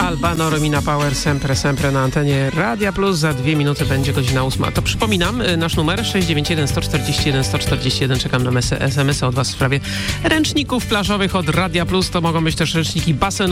Albano, Romina Power, sempre na antenie Radia Plus. Za 2 minuty będzie godzina 8. To przypominam, nasz numer 691 141 141. Czekam na SMS-y od was w sprawie ręczników plażowych od Radia Plus. To mogą być też ręczniki basenowe.